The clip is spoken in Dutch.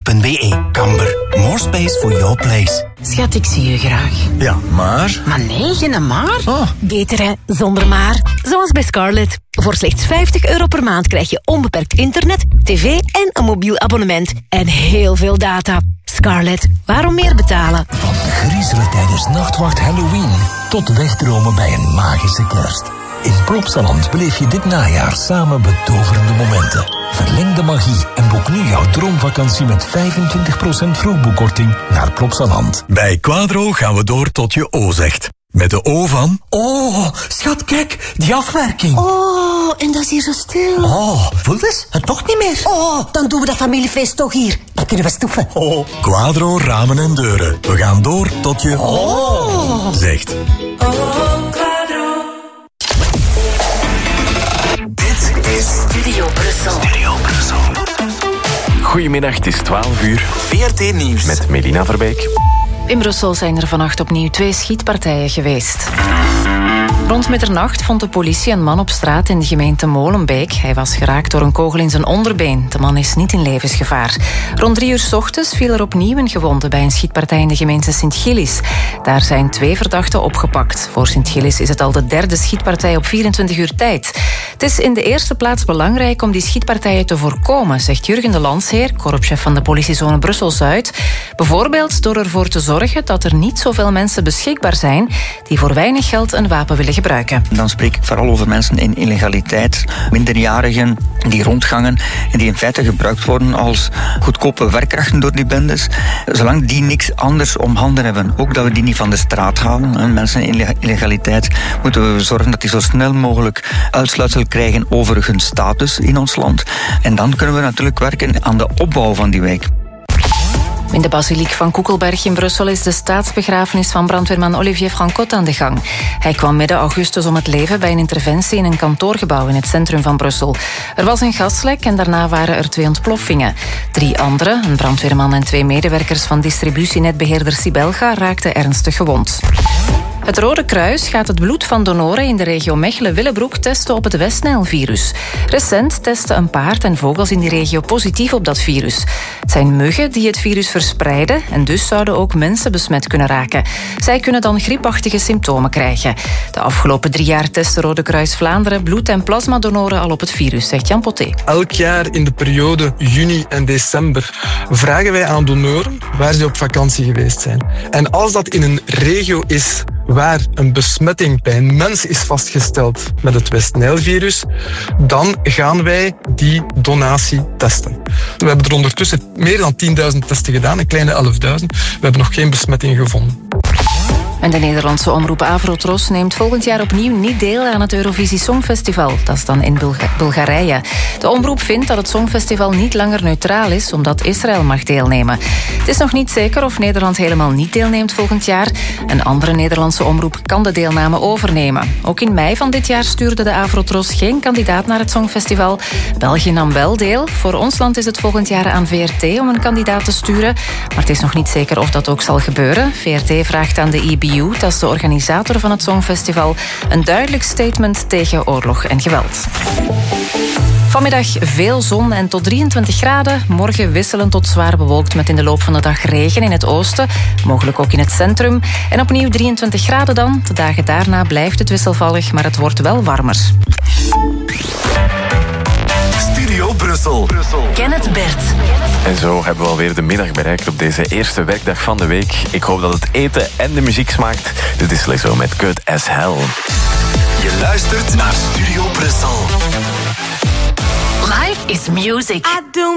Kamber.be. Kamber, more space for your place. Schat, ik zie je graag. Ja, maar... Maar nee, geen maar. Oh. Beter hè, zonder maar. Zoals bij Scarlett. Voor slechts €50 per maand krijg je onbeperkt internet, tv en een mobiel abonnement. En heel veel data. Scarlett, waarom meer betalen? Van griezelen tijdens Nachtwacht Halloween tot wegdromen bij een magische kerst. In Plopsaland beleef je dit najaar samen betoverende momenten. Verleng de magie en boek nu jouw droomvakantie met 25% vroegboekkorting naar Plopsaland. Bij Quadro gaan we door tot je O zegt. Met de O van... Oh, schat, kijk, die afwerking. Oh, en dat is hier zo stil. Oh, voel eens, het toch niet meer. Oh, dan doen we dat familiefeest toch hier. Dan kunnen we stoeven. Oh. Quadro ramen en deuren. We gaan door tot je... Oh. Zegt. Dit is Studio Brussel. Goedemiddag, het is 12 uur. VRT Nieuws. Met Melina Verbeek. In Brussel zijn er vannacht opnieuw 2 schietpartijen geweest. Rond middernacht vond de politie een man op straat in de gemeente Molenbeek. Hij was geraakt door een kogel in zijn onderbeen. De man is niet in levensgevaar. Rond 3 uur 's ochtends viel er opnieuw een gewonde bij een schietpartij in de gemeente Sint-Gillis. Daar zijn 2 verdachten opgepakt. Voor Sint-Gillis is het al de 3e schietpartij op 24 uur tijd. Het is in de eerste plaats belangrijk om die schietpartijen te voorkomen, zegt Jurgen de Landsheer, korpschef van de politiezone Brussel-Zuid. Bijvoorbeeld door ervoor te zorgen dat er niet zoveel mensen beschikbaar zijn die voor weinig geld een wapen willen gebruiken. Dan spreek ik vooral over mensen in illegaliteit, minderjarigen die rondgangen en die in feite gebruikt worden als goedkope werkkrachten door die bendes. Zolang die niks anders om handen hebben, ook dat we die niet van de straat halen. Mensen in illegaliteit moeten we zorgen dat die zo snel mogelijk uitsluitsel krijgen over hun status in ons land. En dan kunnen we natuurlijk werken aan de opbouw van die wijk. In de basiliek van Koekelberg in Brussel is de staatsbegrafenis van brandweerman Olivier Francot aan de gang. Hij kwam midden augustus om het leven bij een interventie in een kantoorgebouw in het centrum van Brussel. Er was een gaslek en daarna waren er 2 ontploffingen. 3 anderen, een brandweerman en 2 medewerkers van distributienetbeheerder Sibelga, raakten ernstig gewond. Het Rode Kruis gaat het bloed van donoren in de regio Mechelen-Willebroek testen op het West-Nijl-virus. Recent testen een paard en vogels in die regio positief op dat virus. Het zijn muggen die het virus verspreiden en dus zouden ook mensen besmet kunnen raken. Zij kunnen dan griepachtige symptomen krijgen. De afgelopen 3 jaar testte Rode Kruis Vlaanderen bloed- en plasmadonoren al op het virus, zegt Jan Poté. Elk jaar in de periode juni en december vragen wij aan donoren waar ze op vakantie geweest zijn. En als dat in een regio is waar een besmetting bij een mens is vastgesteld met het West-Nijl-virus, dan gaan wij die donatie testen. We hebben er ondertussen meer dan 10.000 testen gedaan, een kleine 11.000. We hebben nog geen besmetting gevonden. En de Nederlandse omroep Avrotros neemt volgend jaar opnieuw niet deel aan het Eurovisie Songfestival. Dat is dan in Bulgarije. De omroep vindt dat het Songfestival niet langer neutraal is, omdat Israël mag deelnemen. Het is nog niet zeker of Nederland helemaal niet deelneemt volgend jaar. Een andere Nederlandse omroep kan de deelname overnemen. Ook in mei van dit jaar stuurde de Avrotros geen kandidaat naar het Songfestival. België nam wel deel. Voor ons land is het volgend jaar aan VRT om een kandidaat te sturen. Maar het is nog niet zeker of dat ook zal gebeuren. VRT vraagt aan de EBU, dat is de organisator van het Songfestival, een duidelijk statement tegen oorlog en geweld. Vanmiddag veel zon en tot 23 graden. Morgen wisselend tot zwaar bewolkt met in de loop van de dag regen in het oosten. Mogelijk ook in het centrum. En opnieuw 23 graden dan. De dagen daarna blijft het wisselvallig, maar het wordt wel warmer. Studio Brussel. Kenneth Bert. En zo hebben we alweer de middag bereikt op deze eerste werkdag van de week. Ik hoop dat het eten en de muziek smaakt. Dit is Lizzo met Good as Hell. Je luistert naar Studio Brussel. Life is music. I do